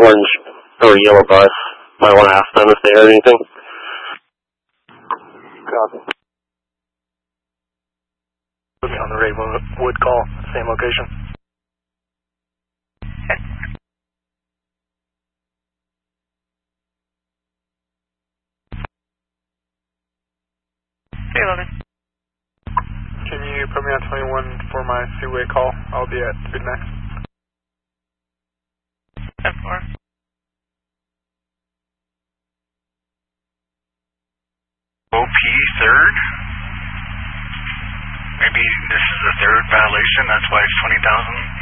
orange or yellow bus. Might want to ask them if they heard anything. Copy. On the Ravenwood call, same location. Hey, Logan. Can you put me on 21 for my Seaway call? I'll be at Speedmax. 10-4. OP third? Maybe this is the third violation, that's why it's 20,000.